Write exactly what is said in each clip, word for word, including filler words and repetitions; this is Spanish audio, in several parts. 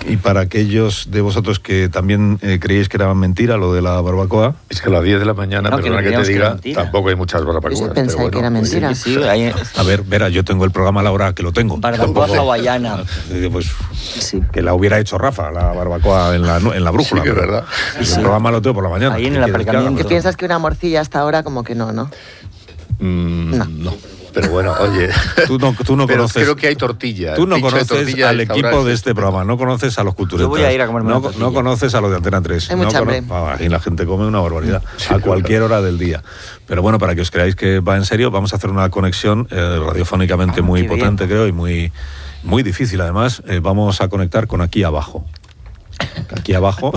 Y para aquellos de vosotros que también eh, creéis que era mentira lo de la barbacoa... Es que a las diez de la mañana, no, perdona que, que te diga, que tampoco hay muchas barbacoas. Yo pensaba bueno, que era mentira. Sí, sí, hay... A ver, Vera, yo tengo el programa a la hora que lo tengo. Barbacoa hawaiana. Pues sí. Que la hubiera hecho Rafa, la barbacoa en la, en la brújula. Sí, que es verdad. El sí. programa lo tengo por la mañana. Ahí en el aparcamiento. ¿Qué piensas que una morcilla hasta ahora como que no, no? Mm, no. no. Pero bueno, oye, tú no, tú no pero conoces. Creo que hay tortilla. Tú no conoces tortilla al equipo de este programa, no conoces a los culturetas. Yo voy a ir a comerme no, una no conoces a los de Antena tres. Hay mucha no hambre. Ah, y la gente come una barbaridad sí, a cualquier hora del día. Pero bueno, para que os creáis que va en serio, vamos a hacer una conexión eh, radiofónicamente ah, muy potente, bien. creo, y muy, muy difícil además. Eh, vamos a conectar con aquí abajo. Aquí abajo.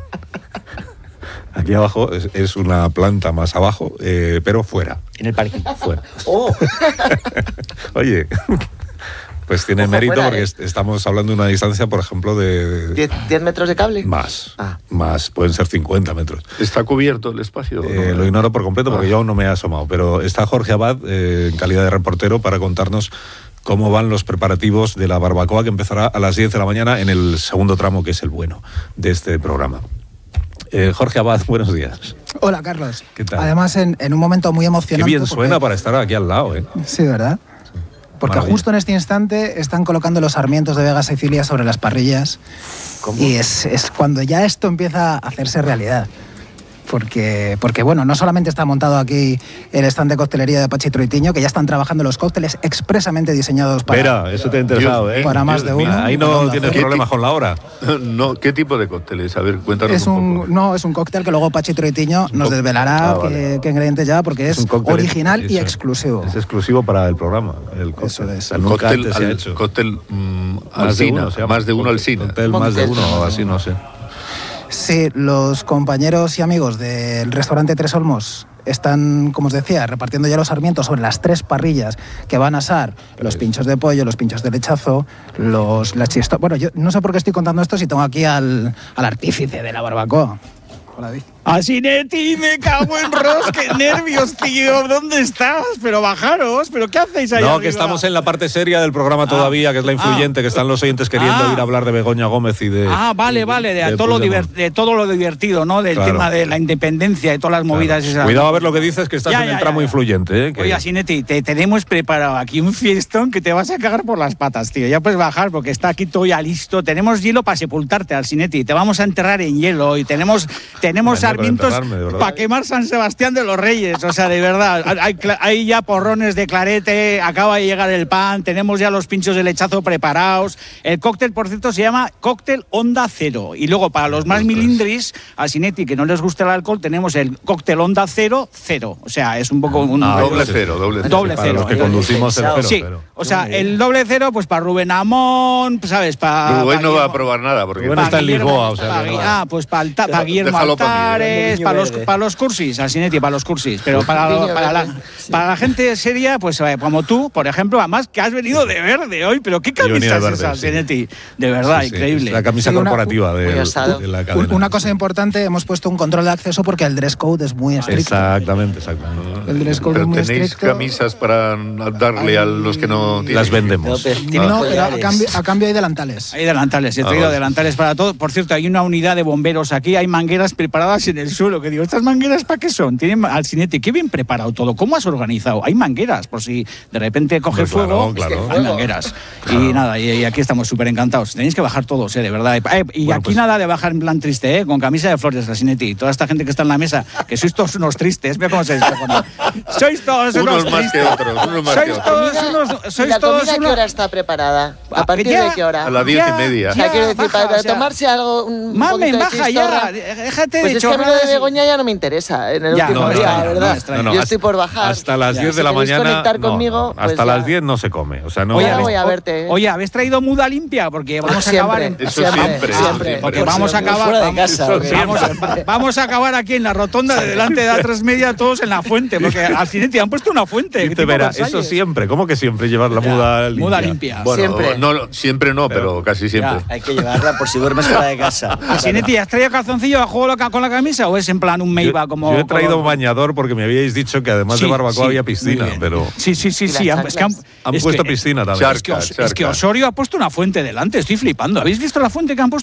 Aquí abajo es, es una planta más abajo, eh, pero fuera. En el parque. Fuera. Oh. Oye, pues tiene Ojo mérito fuera, porque ¿eh? estamos hablando de una distancia, por ejemplo, de... ¿diez metros de cable? Más, ah. más, pueden ser cincuenta metros. ¿Está cubierto el espacio? Eh, ¿no? Lo ignoro por completo porque ah. yo aún no me he asomado, pero está Jorge Abad, eh, en calidad de reportero, para contarnos cómo van los preparativos de la barbacoa que empezará a las diez de la mañana en el segundo tramo, que es el bueno de este programa. Eh, Jorge Abad, buenos días. Hola, Carlos. ¿Qué tal? Además, en, en un momento muy emocionante. Qué bien porque... suena para estar aquí al lado, ¿eh? Sí, ¿verdad? Sí. Porque Maravilla. Justo en este instante están colocando los sarmientos de Vega Sicilia sobre las parrillas. ¿Cómo? Y es, es cuando ya esto empieza a hacerse realidad. Porque, porque, bueno, no solamente está montado aquí el stand de coctelería de Pachi Troitiño, que ya están trabajando los cócteles expresamente diseñados para... Vera, eso te ha interesado, ¿eh? Para más Dios de uno. Ahí no tienes problemas con la hora. No, ¿qué tipo de cócteles? A ver, cuéntanos es un, un poco. No, es un cóctel que luego Pachi Troitiño nos desvelará ah, vale. qué, qué ingredientes lleva, porque es, es original eso, y exclusivo. Es exclusivo para el programa. El eso es. El cóctel, al, hecho. cóctel um, alcina, más de uno alcina. Cóctel más de uno o así, no sé. Sí, los compañeros y amigos del restaurante Tres Olmos están, como os decía, repartiendo ya los sarmientos sobre las tres parrillas que van a asar los pinchos de pollo, los pinchos de lechazo, los las chistos. Bueno, yo no sé por qué estoy contando esto si tengo aquí al, al artífice de la barbacoa. Hola, David. Asinetti, me cago en Ros, qué nervios, tío. ¿Dónde estás? Pero bajaros, ¿pero qué hacéis ahí No, arriba? que estamos en la parte seria del programa todavía, ah, que es la influyente, ah, que están los oyentes queriendo ah, ir a hablar de Begoña Gómez y de... Ah, vale, de, vale, de, de, todo, lo divert, de todo lo divertido, ¿no? Del claro. tema de la independencia, de todas las movidas. Claro. Esas. Cuidado a ver lo que dices, que estás ya, en el ya, tramo ya, ya. influyente. ¿eh? Que... Oye, Asinetti, te tenemos preparado aquí un fiestón que te vas a cagar por las patas, tío. Ya puedes bajar porque está aquí todo ya listo. Tenemos hielo para sepultarte, Asinetti. Te vamos a enterrar en hielo y tenemos, tenemos sarmientos para quemar San Sebastián de los Reyes, o sea, de verdad, hay, hay ya porrones de clarete, acaba de llegar el pan, tenemos ya los pinchos de lechazo preparados, el cóctel, por cierto, se llama cóctel Onda Cero, y luego para los más milindris, a Sinetti, que no les gusta el alcohol, tenemos el cóctel Onda Cero, cero, o sea, es un poco un... Ah, doble cero, doble cero. Doble para cero. Los que conducimos el cero. Sí, cero. o sea, el doble cero, pues para Rubén Amón, ¿sabes? Para... Rubén pa no va a probar nada, porque... Rubén está en Lisboa, o sea... Pa, que... Ah, pues para pa Guillermo Altares, para los, pa los cursis, a Sinetti, para los cursis, pero para, para, la, para la gente seria, pues como tú, por ejemplo, además que has venido de verde hoy, pero qué camisa es esa, Sinetti, de verdad, sí, sí, increíble. Es la camisa sí, una, corporativa de, de la cadena. Una cosa importante, hemos puesto un control de acceso porque el dress code es muy estricto. Exactamente, exactamente. El dress code pero es muy tenéis estricto. Camisas para darle a los que no tienen. Las vendemos. No, no pero a cambio, a cambio hay delantales. Hay delantales, he traído ah, delantales para todo. Por cierto, hay una unidad de bomberos aquí, hay mangueras preparadas en el suelo, que digo, ¿estas mangueras para qué son? Tienen al Sinetti, qué bien preparado todo. ¿Cómo has organizado? Hay mangueras, por si de repente coge pues fuego, claro, claro. hay mangueras. Claro. Y nada, y, y aquí estamos súper encantados. Tenéis que bajar todos, eh, de verdad. Eh, y bueno, aquí pues... nada de bajar en plan triste, eh, con camisa de flores, Sinetti. Toda esta gente que está en la mesa, que sois todos unos tristes, ve cómo se dice. Sois todos unos, unos más tristes. que otros, unos más sois que otros. todos unos, sois ¿Y la todos comida unos... qué hora está preparada? ¿A partir ya, de qué hora? A las diez y media. O sea, quiero decir, baja, para o sea, tomarse algo, un Mame, poquito de baja chistorra. ya, déjate pues de es que a mí lo de Begoña ya no me interesa en el ya, último no, día, extraño, ¿verdad? No, no, Yo estoy por bajar. Hasta las diez ya. de la si mañana. conectar No, conmigo, no, pues hasta ya. las diez no se come. O sea, no. Oye, voy a verte. Oye, ¿habéis traído muda limpia? Porque vamos siempre, a acabar en... Eso siempre, siempre. siempre. Porque Pues vamos a acabar... fuera de casa, vamos, vamos, vamos a acabar aquí en la rotonda de delante de A tres Media, todos en la fuente, porque al Sinetti han puesto una fuente. Te verá, eso siempre. ¿Cómo que siempre llevar la muda limpia? Muda limpia. Bueno, siempre. No, siempre no, pero, pero casi siempre. Ya, hay que llevarla por si duermes fuera de casa. Sinetti, ¿has traído calzoncillo a juego con la camisa o es en plan un Meiba como...? Yo he traído como... bañador porque me habíais dicho que además sí, de barbacoa sí, había piscina, pero... Sí, sí, sí, sí. Es que han, han es puesto que, piscina también. Charca, es, que Os, charca. es que Osorio ha puesto una fuente delante, estoy flipando. ¿Habéis visto la fuente que han puesto?